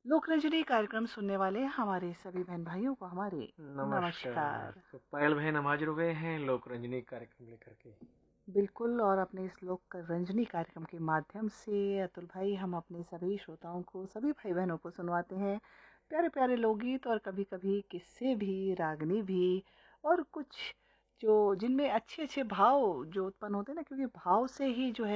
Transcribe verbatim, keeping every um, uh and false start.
लोकरंजनी कार्यक्रम सुनने वाले हमारे सभी बहन भाइयों को हमारे नमस्कार। नमस्कार। तो पायल बहन हम हाजिर हो गए हैं लोक रंजनी कार्यक्रम लेकर के। बिल्कुल, और अपने इस लोक रंजनी कार्यक्रम के माध्यम से अतुल भाई हम अपने सभी श्रोताओं को, सभी भाई बहनों को सुनवाते हैं प्यारे प्यारे लोकगीत, और कभी कभी किस्से भी, रागनी भी, और कुछ जो जिनमें अच्छे अच्छे भाव जो उत्पन्न होते हैं ना, क्योंकि भाव से ही जो है